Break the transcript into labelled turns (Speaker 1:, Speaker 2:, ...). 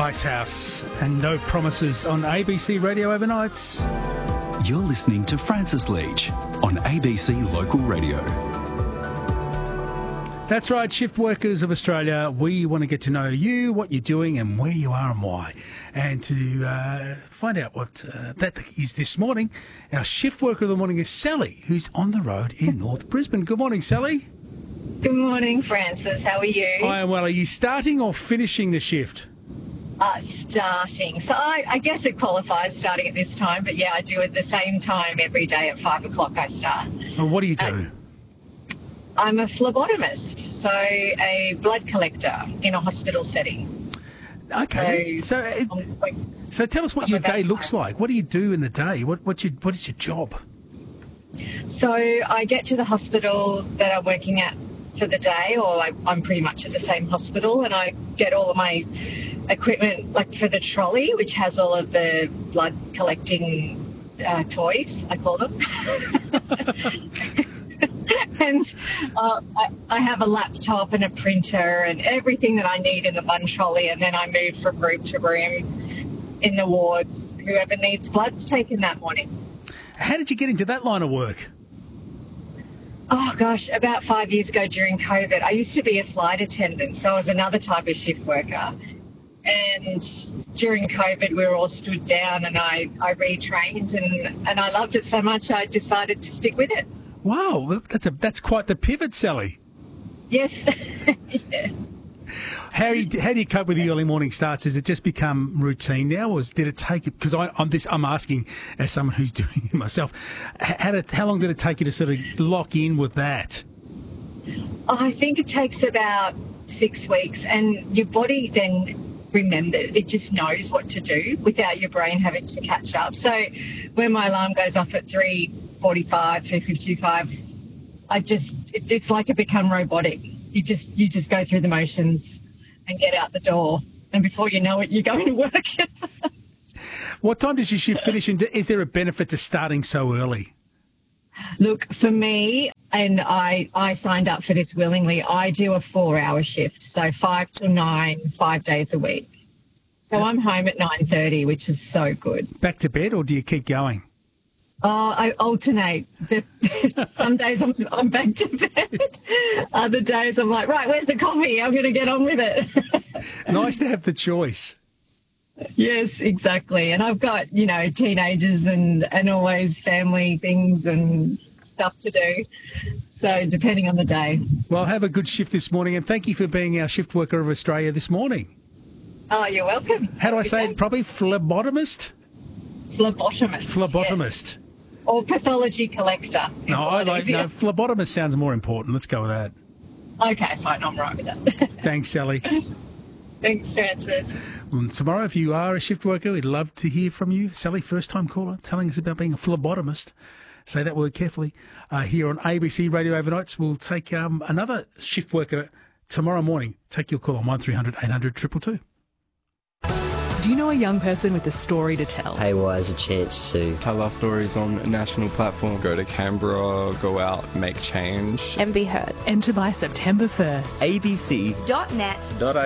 Speaker 1: Icehouse and No Promises on ABC Radio Overnights.
Speaker 2: You're listening to Francis Leach on ABC Local Radio.
Speaker 1: That's right, shift workers of Australia. We want to get to know you, what you're doing and where you are and why. And to find out what that is this morning, our shift worker of the morning is Sally, who's on the road in North Brisbane. Good morning, Sally.
Speaker 3: Good morning, Francis. How are you?
Speaker 1: I am well. Are you starting or finishing the shift?
Speaker 3: Starting. So I guess it qualifies starting at this time, but yeah, I do at the same time every day at 5 o'clock I start.
Speaker 1: Well, what do you do?
Speaker 3: I'm a phlebotomist, so a blood collector in a hospital setting.
Speaker 1: Okay. So tell us what your day looks like. What do you do in the day? What is your job?
Speaker 3: So I get to the hospital that I'm working at for the day, or I'm pretty much at the same hospital, and I get all of my equipment, like for the trolley, which has all of the blood collecting toys, I call them. And I have a laptop and a printer and everything that I need in the one trolley, and then I move from room to room in the wards. Whoever needs blood's taken that morning.
Speaker 1: How did you get into that line of work?
Speaker 3: Oh, gosh, about 5 years ago during COVID, I used to be a flight attendant, so I was another type of shift worker. And during COVID, we were all stood down, and I retrained, and I loved it so much I decided to stick with it.
Speaker 1: Wow, that's quite the pivot, Sally.
Speaker 3: Yes, yes.
Speaker 1: How do you cope with the early morning starts? Has it just become routine now, or did it take it? Because I'm asking as someone who's doing it myself. How long did it take you to sort of lock in with that?
Speaker 3: I think it takes about 6 weeks, and your body then remembers. It just knows what to do without your brain having to catch up. So when my alarm goes off at 3:45, 3:55, it's like it become robotic. You just go through the motions and get out the door, and before you know it, you're going to work.
Speaker 1: What time does your shift finish, and is there a benefit to starting so early?
Speaker 3: Look, for me, and I signed up for this willingly, I do a 4-hour shift, so 5 till 9, 5 days a week. So I'm home at 9:30, which is so good. Back
Speaker 1: to bed, or do you keep going?
Speaker 3: Oh, I alternate. Some days I'm back to bed. Other days I'm like, right, where's the coffee? I'm going to get on with it.
Speaker 1: Nice to have the choice.
Speaker 3: Yes, exactly. And I've got, teenagers and always family things and stuff to do. So depending on the day.
Speaker 1: Well, have a good shift this morning, and thank you for being our shift worker of Australia this morning.
Speaker 3: Oh, you're welcome.
Speaker 1: How do I say it properly? Phlebotomist? Phlebotomist.
Speaker 3: Yes. Or pathology collector.
Speaker 1: Phlebotomist sounds more important. Let's go with that.
Speaker 3: Okay, fine. I'm right with that.
Speaker 1: Thanks, Sally.
Speaker 3: Thanks, Francis.
Speaker 1: Tomorrow, if you are a shift worker, we'd love to hear from you. Sally, first-time caller, telling us about being a phlebotomist. Say that word carefully. Here on ABC Radio Overnights, we'll take another shift worker tomorrow morning. Take your call on 1300 800 222.
Speaker 4: Do you know a young person with a story to tell?
Speaker 5: Haywire has a chance to
Speaker 6: tell our stories on a national platform.
Speaker 7: Go to Canberra, go out, make change.
Speaker 4: And be heard. Enter by September 1st.
Speaker 8: abc.net.au